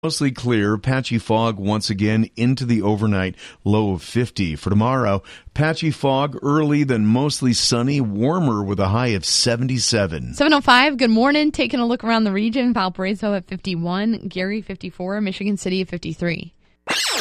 Mostly clear, patchy fog once again into the overnight, low of 50. For tomorrow, patchy fog early, then mostly sunny, warmer with a high of 77. 7:05, good morning. Taking a look around the region. Valparaiso at 51, Gary 54, Michigan City at 53.